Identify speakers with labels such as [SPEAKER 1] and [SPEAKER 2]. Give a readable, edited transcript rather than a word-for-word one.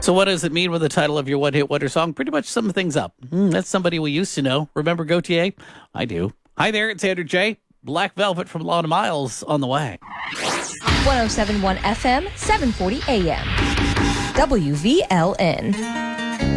[SPEAKER 1] So what does it mean with the title of your one-hit wonder song? Pretty much sum things up. That's somebody we used to know. Remember Gautier? I do. Hi there, it's Andrew J. Black Velvet from Lana Miles on the way.
[SPEAKER 2] 107.1 FM, 740 AM. WVLN.